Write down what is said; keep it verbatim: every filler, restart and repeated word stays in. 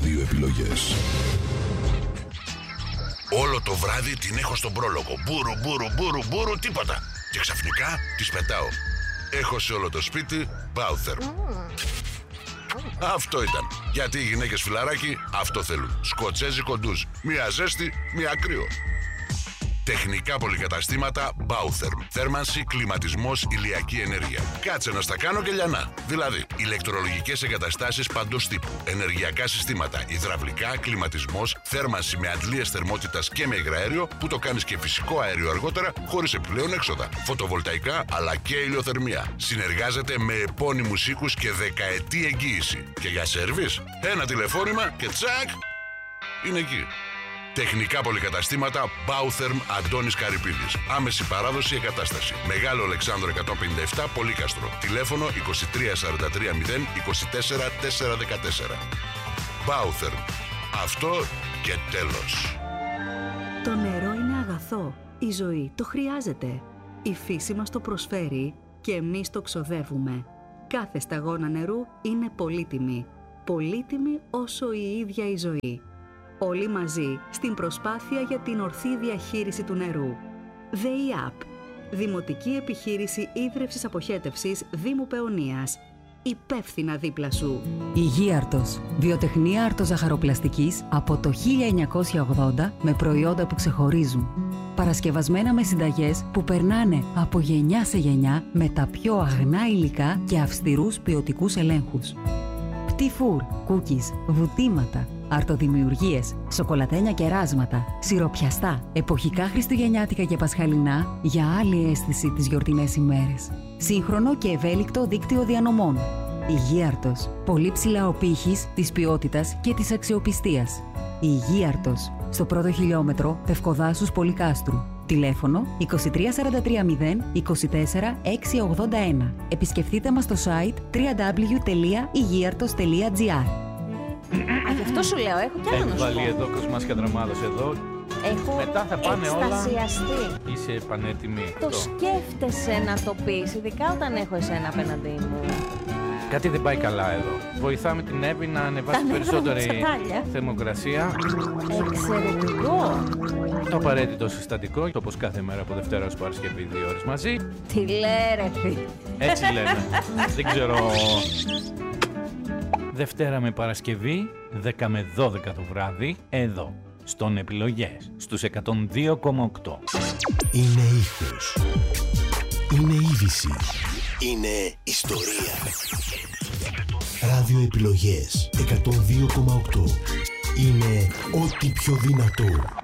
δύο επιλογές. Όλο το βράδυ την έχω στον πρόλογο. Μπούρου, μπούρου, μπούρου, μπούρου, τίποτα. Και ξαφνικά τις πετάω. Έχω σε όλο το σπίτι Bautherm. Αυτό ήταν. Γιατί οι γυναίκες φιλαράκι αυτό θέλουν. Σκοτσέζικο ντουζ. Μία ζέστη, μία κρύο. Τεχνικά πολυκαταστήματα Bautherm. Θέρμανση, κλιματισμός, ηλιακή ενέργεια. Κάτσε να στα κάνω και λιανά. Δηλαδή, ηλεκτρολογικές εγκαταστάσεις παντός τύπου, ενεργειακά συστήματα, υδραυλικά, κλιματισμός, θέρμανση με αντλίες θερμότητας και με υγραέριο που το κάνεις και φυσικό αέριο αργότερα χωρίς επιπλέον έξοδα. Φωτοβολταϊκά αλλά και ηλιοθερμία. Συνεργάζεται με επώνυμους οίκους και δεκαετή εγγύηση. Και για σέρβις, ένα τηλεφώνημα και τσακ, είναι εκεί. Τεχνικά πολυκαταστήματα Bautherm Αντώνης Καρυπίδης. Άμεση παράδοση εγκατάσταση. Μεγάλο Αλεξάνδρο εκατόν πενήντα επτά, Πολύκαστρο. Τηλέφωνο είκοσι τρία σαράντα τρία μηδέν είκοσι τέσσερα τετρακόσια δεκατέσσερα. Bautherm. Αυτό και τέλος. Το νερό είναι αγαθό. Η ζωή το χρειάζεται. Η φύση μας το προσφέρει και εμείς το ξοδεύουμε. Κάθε σταγόνα νερού είναι πολύτιμη. Πολύτιμη όσο η ίδια η ζωή. Όλοι μαζί στην προσπάθεια για την ορθή διαχείριση του νερού. ΔΕΙΑΠ, Δημοτική Επιχείρηση Ίδρευσης Αποχέτευσης Δήμου Παιωνίας. Υπεύθυνα δίπλα σου. Υγείαρτος. Βιοτεχνία αρτοζαχαροπλαστικής από το χίλια εννιακόσια ογδόντα με προϊόντα που ξεχωρίζουν. Παρασκευασμένα με συνταγές που περνάνε από γενιά σε γενιά με τα πιο αγνά υλικά και αυστηρούς ποιοτικούς ελέγχους. Πτυφούρ, κούκκις, βουτήματα, αρτοδημιουργίες, σοκολατένια κεράσματα, σιροπιαστά, εποχικά χριστουγεννιάτικα και πασχαλινά για άλλη αίσθηση τις γιορτινές ημέρες. Σύγχρονο και ευέλικτο δίκτυο διανομών. Υγείαρτος. Πολύ ψηλά ο πύχης της ποιότητας και της αξιοπιστίας. Υγείαρτος. Στο πρώτο χιλιόμετρο Πευκοδάσους Πολυκάστρου. Τηλέφωνο είκοσι τρία σαράντα τρία μηδέν είκοσι τέσσερα εξακόσια ογδόντα ένα. Επισκεφτείτε μας στο site double-u double-u double-u τελεία υγείαρτος τελεία τζι άρ. Α, γι' αυτό σου λέω, έχω κι άλλο να σου πω. Έχει βάλει εδώ Κοσμάς Καντραμάδος εδώ. Έχω μετά θα πάνε εκστασιαστεί. όλα. Είσαι πανέτοιμη. Το σκέφτεσαι να το πεις, ειδικά όταν έχω εσένα απέναντί μου. Κάτι δεν πάει καλά εδώ. Βοηθάμε την Εύη να ανεβάσει περισσότερη θερμοκρασία. Εξαιρετικό. Το απαραίτητο συστατικό, όπως κάθε μέρα από Δευτέρα ως Παρασκευή, δύο ώρες μαζί. Τι λέει ρε φίλε. Έτσι λένε. Δεν ξέρω. Δευτέρα με Παρασκευή, δέκα με δώδεκα το βράδυ, εδώ, στον Επιλογές, στους εκατόν δύο κόμμα οκτώ. Είναι ήχος. Είναι είδηση. Είναι ιστορία. Ράδιο Επιλογές εκατόν δύο κόμμα οκτώ. Είναι ό,τι πιο δυνατό.